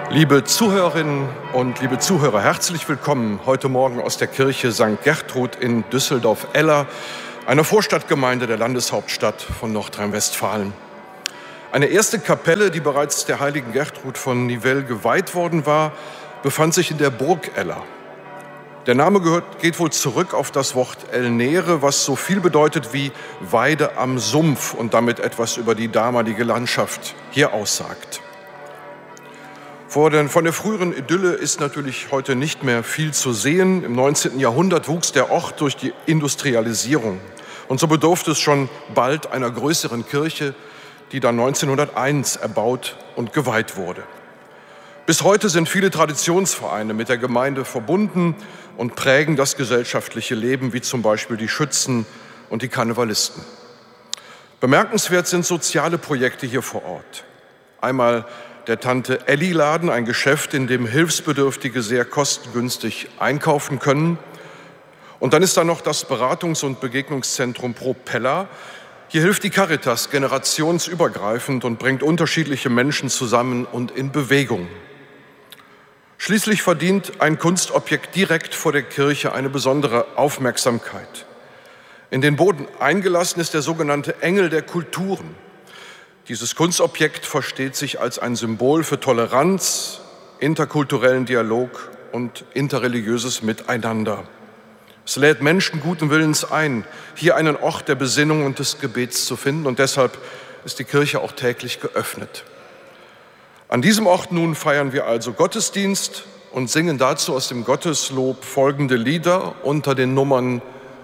Liebe Zuhörerinnen und liebe Zuhörer, herzlich willkommen heute Morgen aus der Kirche St. Gertrud in Düsseldorf-Eller, einer Vorstadtgemeinde der Landeshauptstadt von Nordrhein-Westfalen. Eine erste Kapelle, die bereits der heiligen Gertrud von Nivelles geweiht worden war, befand sich in der Burg Eller. Der Name geht wohl zurück auf das Wort Elnere, was so viel bedeutet wie Weide am Sumpf und damit etwas über die damalige Landschaft hier aussagt. Von der früheren Idylle ist natürlich heute nicht mehr viel zu sehen. Im 19. Jahrhundert wuchs der Ort durch die Industrialisierung. Und so bedurfte es schon bald einer größeren Kirche, die dann 1901 erbaut und geweiht wurde. Bis heute sind viele Traditionsvereine mit der Gemeinde verbunden und prägen das gesellschaftliche Leben, wie zum Beispiel die Schützen und die Karnevalisten. Bemerkenswert sind soziale Projekte hier vor Ort. Einmal der Tante-Elli-Laden, ein Geschäft, in dem Hilfsbedürftige sehr kostengünstig einkaufen können. Und dann ist da noch das Beratungs- und Begegnungszentrum Propeller. Hier hilft die Caritas generationsübergreifend und bringt unterschiedliche Menschen zusammen und in Bewegung. Schließlich verdient ein Kunstobjekt direkt vor der Kirche eine besondere Aufmerksamkeit. In den Boden eingelassen ist der sogenannte Engel der Kulturen. Dieses Kunstobjekt versteht sich als ein Symbol für Toleranz, interkulturellen Dialog und interreligiöses Miteinander. Es lädt Menschen guten Willens ein, hier einen Ort der Besinnung und des Gebets zu finden, und deshalb ist die Kirche auch täglich geöffnet. An diesem Ort nun feiern wir also Gottesdienst und singen dazu aus dem Gotteslob folgende Lieder unter den Nummern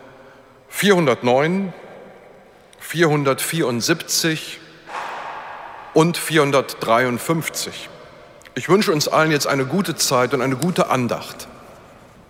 409, 474 und 453. Ich wünsche uns allen jetzt eine gute Zeit und eine gute Andacht.